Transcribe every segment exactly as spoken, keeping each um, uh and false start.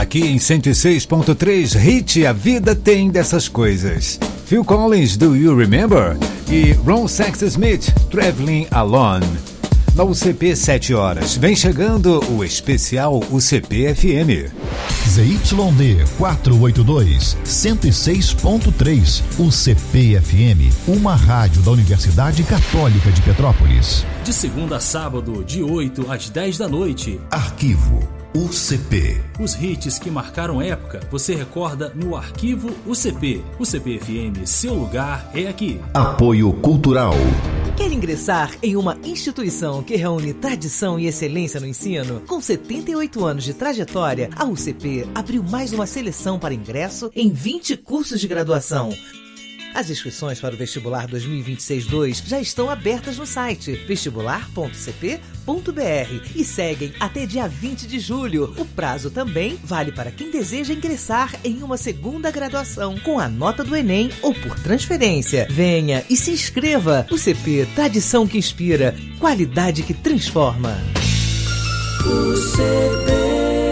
aqui em cento e seis ponto três, Hit, a vida tem dessas coisas. Phil Collins, Do You Remember? E Ron Sexsmith, Traveling Alone. Na U C P sete horas, vem chegando o especial U C P F M. Z Y D quatrocentos e oitenta e dois, cento e seis ponto três, U C P F M, uma rádio da Universidade Católica de Petrópolis. De segunda a sábado, de oito às dez da noite. Arquivo U C P. Os hits que marcaram época, você recorda no Arquivo U C P. U C P F M, seu lugar é aqui. Apoio Cultural. Quer ingressar em uma instituição que reúne tradição e excelência no ensino? Com setenta e oito anos de trajetória, a U C P abriu mais uma seleção para ingresso em vinte cursos de graduação. As inscrições para o vestibular dois mil e vinte e seis dois já estão abertas no site vestibular ponto c p ponto b r e seguem até dia vinte de julho. O prazo também vale para quem deseja ingressar em uma segunda graduação com a nota do Enem ou por transferência. Venha e se inscreva. U C P, tradição que inspira, qualidade que transforma. U C P.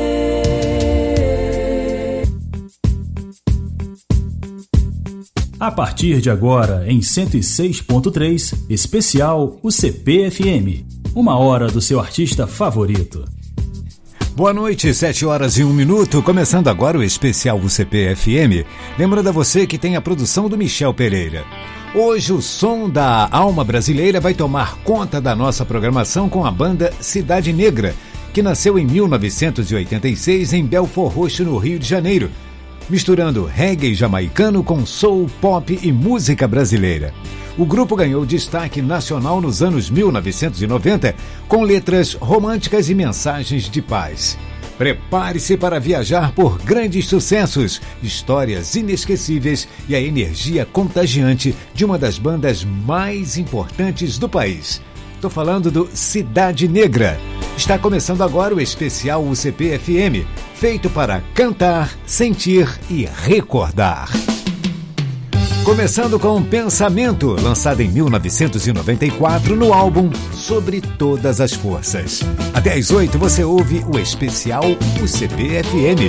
A partir de agora, em cento e seis ponto três, especial U C P F M. Uma hora do seu artista favorito. Boa noite, sete horas e um minuto, começando agora o especial U C P F M. Lembrando a você que tem a produção do Michel Pereira. Hoje o som da alma brasileira vai tomar conta da nossa programação com a banda Cidade Negra, que nasceu em mil novecentos e oitenta e seis em Belfort Roxo, no Rio de Janeiro, misturando reggae jamaicano com soul, pop e música brasileira. O grupo ganhou destaque nacional nos anos mil novecentos e noventa com letras românticas e mensagens de paz. Prepare-se para viajar por grandes sucessos, histórias inesquecíveis e a energia contagiante de uma das bandas mais importantes do país. Estou falando do Cidade Negra. Está começando agora o especial U C P F M, feito para cantar, sentir e recordar. Começando com Pensamento, lançado em mil novecentos e noventa e quatro no álbum Sobre Todas as Forças. Até às oito você ouve o especial U C P F M.